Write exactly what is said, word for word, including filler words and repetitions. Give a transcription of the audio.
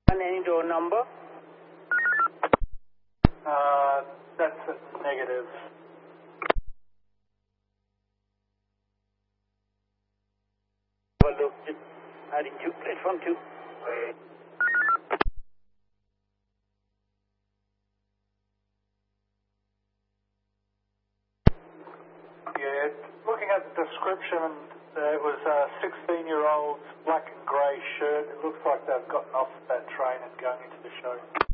And any door number? Uh, that's a negative. Have a look. Just adding two, platform two. Yeah, looking at the description, uh, it was a sixteen-year-old black and grey shirt. It looks like they've gotten off that train and going into the show.